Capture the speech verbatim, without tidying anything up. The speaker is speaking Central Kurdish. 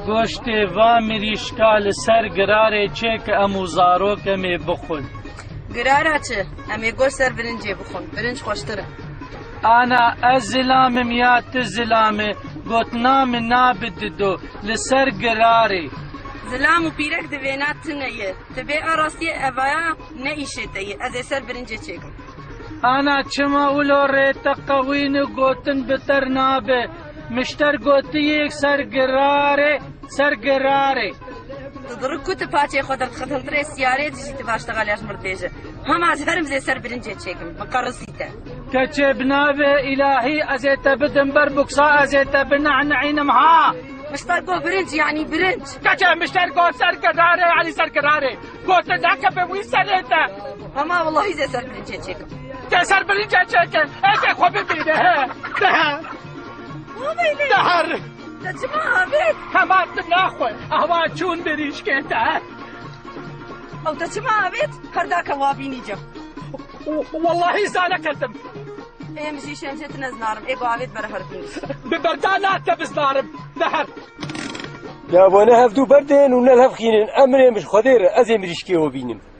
گۆشتێ وا مریشکا لەسەر گرارێ چێ کە ئەموو زارۆکەمێ بخۆن. گرارە چ؟ ئەمێ گۆشت سەر برنجێ بخۆن، برنج خۆشترە. ئانا ئەس زلامم یا ت زلامێ گوتنا من نابددۆ لەسەر گرارێ. زلام و پیرەک دەوێنات تنەیە، دەبێ ئاڕاستیە ئەڤایە نەئیشێتەیە، ئەزێ سەر برنجێ چێکم. ئانا چما ولۆ ڕێتە قەوین و گوتن بتەر نابێ، مشتەر گوتیەک سەر گرارێ سەر گرارێ. دڕک کوتە پاچێ خۆ دەرخەتەنترێ سیارێ دژیتە باشتەغا لەژ مردێژە. هەماز هەرم زێ سەر برنجێ چێکم، بقەڕسیتە. کەچێ بنابێ ئیلاهی ئەزێتە بدم بەر بوکسا ئەزێتە بنەعنەعینم ها. مشتەر گۆ برنج یعنی برنج. کەچێ مشتەر گۆ سەر گرارێ علی سەر گرارێ. گۆتە داکە بەوی سەرێتە. هەما وەڵڵاهی زێ سەر برنجێ چێکم. کە سەر برنجێ چێکن، ئەزێ خۆ ببینە هە. دەهە. دەهەر. دەچما هەبێت. هەماتم ناخۆی، ئەوا چوون بریشکێتە. ئەو دەچما هەبێت، هەرداکە وابینی جەم. واللهی زانەکەتم. ئێمەژی شەمشێت نەزنارم، ئێگۆ ئاوێت بەرە هەربین. ببەردا ناتە بزنارم، دەهەر. یا بۆنە هەفتوو بەردێن و نەل هەفخینن، ئەمرێ مش خۆدێرە ئەزێ مریشکێوە بینم.